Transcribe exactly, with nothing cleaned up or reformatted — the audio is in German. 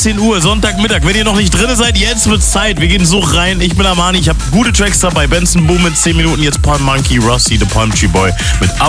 dreizehn Uhr, Sonntagmittag. Wenn ihr noch nicht drin seid, jetzt wird's Zeit. Wir gehen so rein. Ich bin Armani, ich habe gute Tracks dabei. Benson Boom in zehn Minuten, jetzt Palm Monkey, Rossi, The Palm Tree Boy mit